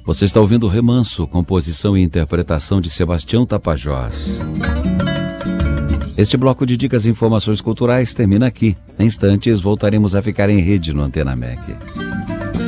Você está ouvindo Remanso, composição e interpretação de Sebastião Tapajós. Este bloco de dicas e informações culturais termina aqui. Em instantes, voltaremos a ficar em rede no Antena MEC.